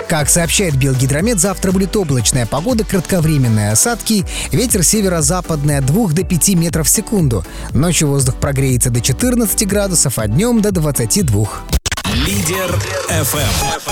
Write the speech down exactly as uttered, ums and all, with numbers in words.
Как сообщает Белгидромет, завтра будет облачная погода, кратковременные осадки, ветер северо-западный от двух до пяти метров в секунду. Ночью воздух прогреется до четырнадцати градусов, а днем до двадцати двух. Лидер эф эм.